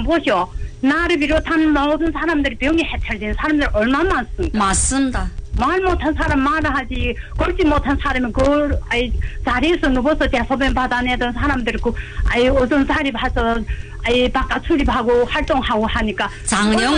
한번 보시오. 나를 비롯한 모든 사람들이 병이 해탈된 사람들 얼마나 많습니까? 맞습니다. 말 못한 사람 말을 하지, 걷지 못한 사람은 자리에서 누워서 대소변 받아내던 사람들이 어떤 자리 봐서 바깥 출입하고 활동하고 하니까. 장영